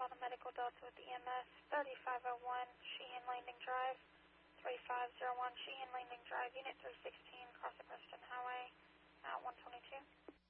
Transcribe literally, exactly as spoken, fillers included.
on a medical Delta with E M S, thirty-five oh one Sheehan Landing Drive, three five zero one Sheehan Landing Drive, Unit three six